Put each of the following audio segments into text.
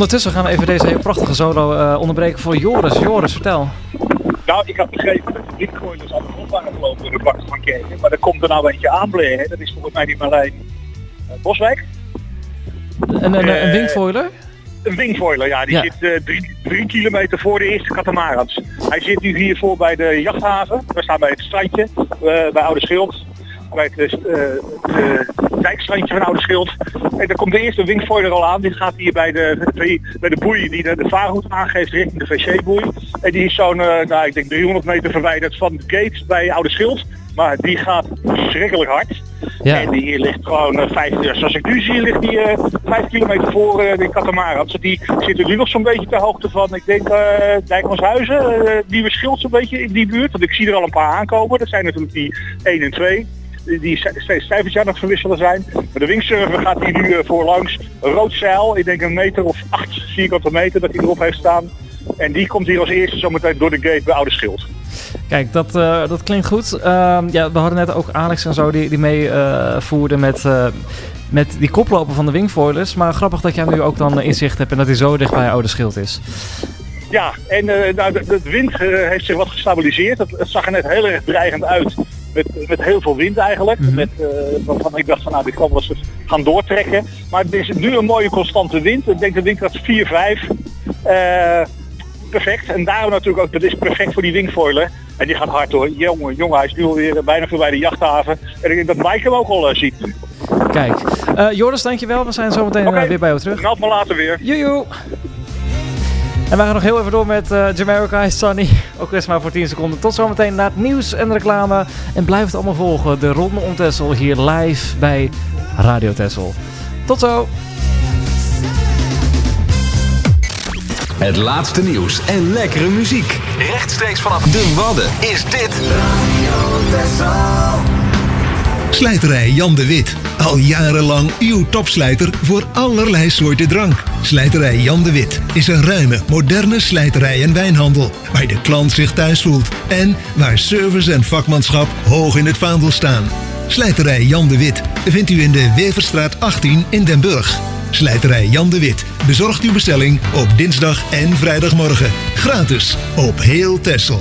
Ondertussen gaan we even deze hele prachtige solo onderbreken voor Joris. Joris, vertel. Nou, ik had begrepen dat de windfoilers aan de grond waren gelopen door de bakken van Kerken. Maar er komt er nou eentje aanbleren. Dat is volgens mij die Marlijn Boswijk. Een wingfoiler? Een wingfoiler, ja. Die zit 3 kilometer voor de eerste katamarans. Hij zit nu hiervoor bij de jachthaven. We staan bij het strandje, bij Oude Schild. Bij het dijkstrandje van Oude Schild. En daar komt de eerste wingfoiler al aan. Die gaat hier bij de boei die de vaarroute aangeeft richting de wc-boei. En die is zo'n, ik denk 300 meter verwijderd van de gate bij Oude Schild. Maar die gaat verschrikkelijk hard. Ja. En die hier ligt gewoon 5, zoals ik nu zie, ligt die 5 kilometer voor de katamarans. Die zitten nu nog zo'n beetje ter hoogte van, ik denk, Dijkmanshuizen, Nieuwe Schild zo'n beetje in die buurt. Want ik zie er al een paar aankomen. Dat zijn natuurlijk die 1 en 2. Die steeds cijfertjes aan het verwisselen zijn. Maar de wingsurfer gaat hier nu voorlangs. Een rood zeil, ik denk 1 meter of 8 vierkante meter dat hij erop heeft staan. En die komt hier als eerste zometeen door de gate bij Oude Schild. Kijk, dat klinkt goed. We hadden net ook Alex en zo die mee voerden met die koploper van de wingfoilers. Maar grappig dat jij nu ook dan inzicht hebt en dat hij zo dicht bij Oude Schild is. Ja, en de wind heeft zich wat gestabiliseerd. Het zag er net heel erg dreigend uit. Met heel veel wind eigenlijk. Mm-hmm. Waarvan ik dacht van dit kan wel eens gaan doortrekken. Maar het is nu een mooie constante wind. Ik denk de windkracht 4, 5. Perfect. En daarom natuurlijk ook, dat is perfect voor die wingfoiler. En die gaat hard hoor. Jongen, hij is nu alweer bijna voorbij de jachthaven. En ik denk dat Mike hem ook al ziet. Kijk. Joris, dankjewel. We zijn zo meteen weer bij jou terug. Meld me later weer. Joejoe. En wij gaan nog heel even door met Jamiroquai, Sunny. Ook eens maar voor 10 seconden. Tot zometeen naar het nieuws en de reclame. En blijf het allemaal volgen. De Ronde om Texel hier live bij Radio Texel. Tot zo! Het laatste nieuws en lekkere muziek. Rechtstreeks vanaf de Wadden is dit Radio Texel. Slijterij Jan de Wit. Al jarenlang uw topslijter voor allerlei soorten drank. Slijterij Jan de Wit is een ruime, moderne slijterij en wijnhandel. Waar de klant zich thuis voelt. En waar service en vakmanschap hoog in het vaandel staan. Slijterij Jan de Wit vindt u in de Weverstraat 18 in Den Burg. Slijterij Jan de Wit bezorgt uw bestelling op dinsdag en vrijdagmorgen. Gratis op heel Texel.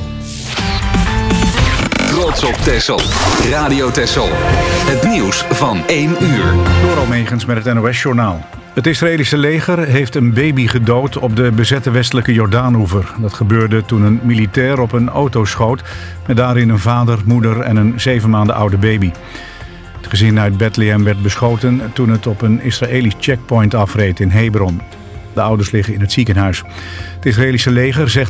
Trots op Texel. Radio Texel. Het nieuws van 1 uur. Door Almegens met het NOS-journaal. Het Israëlische leger heeft een baby gedood op de bezette westelijke Jordaanoever. Dat gebeurde toen een militair op een auto schoot met daarin een vader, moeder en een 7 maanden oude baby. Het gezin uit Bethlehem werd beschoten toen het op een Israëlisch checkpoint afreed in Hebron. De ouders liggen in het ziekenhuis. Het Israëlische leger zegt